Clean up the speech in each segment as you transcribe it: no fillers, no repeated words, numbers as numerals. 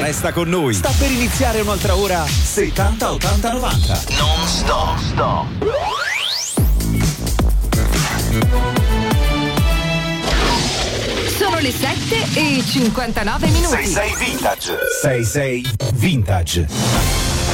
Resta con noi. Sta per iniziare un'altra ora 70 80 90. Non stop. Sono le 7:59. 66 Vintage. 66 Vintage.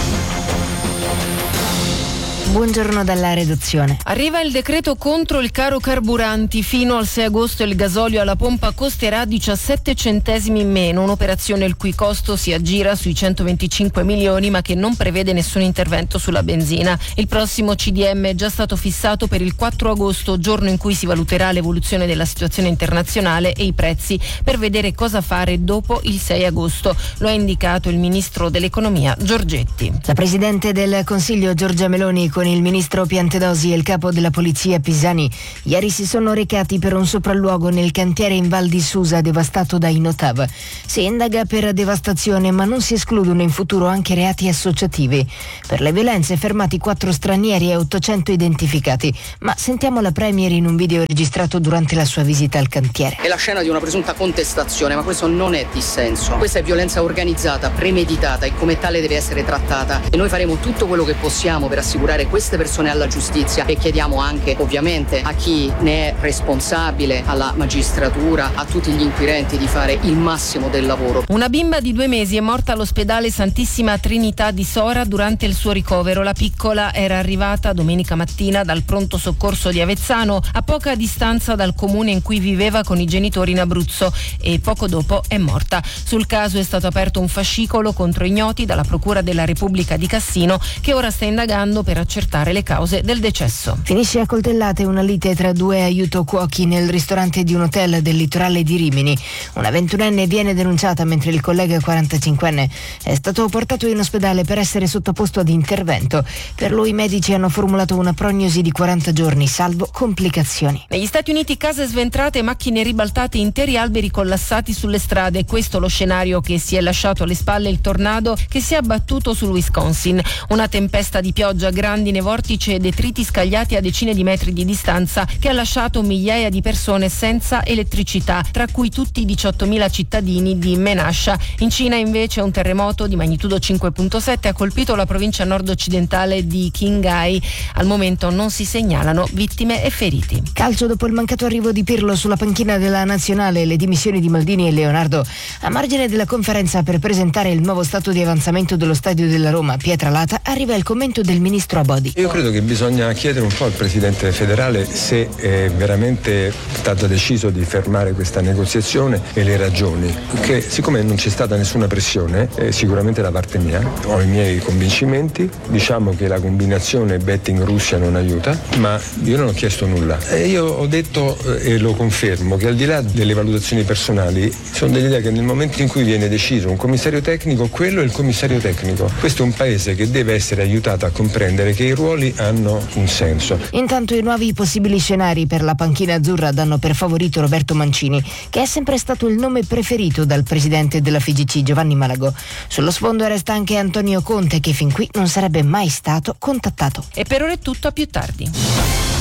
Buongiorno dalla redazione. Arriva il decreto contro il caro carburanti. Fino al 6 agosto il gasolio alla pompa costerà 17 centesimi in meno, un'operazione il cui costo si aggira sui 125 milioni ma che non prevede nessun intervento sulla benzina. Il prossimo CDM è già stato fissato per il 4 agosto, giorno in cui si valuterà l'evoluzione della situazione internazionale e i prezzi per vedere cosa fare dopo il 6 agosto. Lo ha indicato il ministro dell'economia Giorgetti. La Presidente del Consiglio Giorgia Meloni con il ministro Piantedosi e il capo della polizia Pisani ieri si sono recati per un sopralluogo nel cantiere in Val di Susa devastato da Inotav. Si indaga per devastazione ma non si escludono in futuro anche reati associativi. Per le violenze fermati 4 stranieri e 800 identificati. Ma sentiamo la Premier in un video registrato durante la sua visita al cantiere. È la scena di una presunta contestazione, ma questo non è dissenso. Questa è violenza organizzata, premeditata e come tale deve essere trattata. E noi faremo tutto quello che possiamo per assicurare queste persone alla giustizia e chiediamo anche ovviamente a chi ne è responsabile, alla magistratura, a tutti gli inquirenti di fare il massimo del lavoro. Una bimba di 2 mesi è morta all'ospedale Santissima Trinità di Sora durante il suo ricovero. La piccola era arrivata domenica mattina dal pronto soccorso di Avezzano, a poca distanza dal comune in cui viveva con i genitori in Abruzzo, e poco dopo è morta. Sul caso è stato aperto un fascicolo contro ignoti dalla Procura della Repubblica di Cassino, che ora sta indagando per accertare le cause del decesso. Finisce a coltellate una lite tra 2 aiutocuochi nel ristorante di un hotel del litorale di Rimini. Una 21enne viene denunciata mentre il collega 45enne è stato portato in ospedale per essere sottoposto ad intervento. Per lui i medici hanno formulato una prognosi di 40 giorni, salvo complicazioni. Negli Stati Uniti case sventrate, macchine ribaltate, interi alberi collassati sulle strade. Questo lo scenario che si è lasciato alle spalle il tornado che si è abbattuto sul Wisconsin. Una tempesta di pioggia, grandine, vortici e detriti scagliati a decine di metri di distanza che ha lasciato migliaia di persone senza elettricità, tra cui tutti i 18.000 cittadini di Menasha. In Cina invece un terremoto di magnitudo 5.7 ha colpito la provincia nord-occidentale di Qinghai. Al momento non si segnalano vittime e feriti. Calcio dopo il mancato arrivo di Pirlo sulla panchina della nazionale, le dimissioni di Maldini e Leonardo. A margine della conferenza per presentare il nuovo stato di avanzamento dello stadio della Roma, Pietralata, arriva il commento del ministro Abodi. Io credo che bisogna chiedere un po' al Presidente federale se è veramente stato deciso di fermare questa negoziazione e le ragioni, che siccome non c'è stata nessuna pressione, sicuramente da parte mia, ho i miei convincimenti, diciamo che la combinazione betting Russia non aiuta, ma io non ho chiesto nulla. Io ho detto e lo confermo che al di là delle valutazioni personali sono dell'idea che nel momento in cui viene deciso un commissario tecnico, quello è il commissario tecnico. Questo è un paese che deve essere aiutato a comprendere che i ruoli hanno un senso. Intanto i nuovi possibili scenari per la panchina azzurra danno per favorito Roberto Mancini, che è sempre stato il nome preferito dal presidente della FIGC Giovanni Malagò. Sullo sfondo resta anche Antonio Conte, che fin qui non sarebbe mai stato contattato. E per ora è tutto, a più tardi.